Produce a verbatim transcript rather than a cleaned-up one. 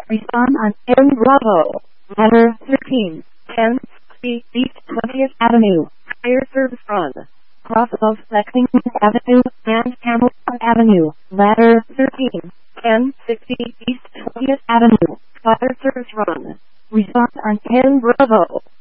Respond on N Bravo. Ladder thirteen. ten sixty East twentieth Avenue. Fire service run. Cross of Lexington Avenue and Hamilton Avenue. Ladder thirteen. ten sixty East twentieth Avenue. Fire service run. Respond on N Bravo.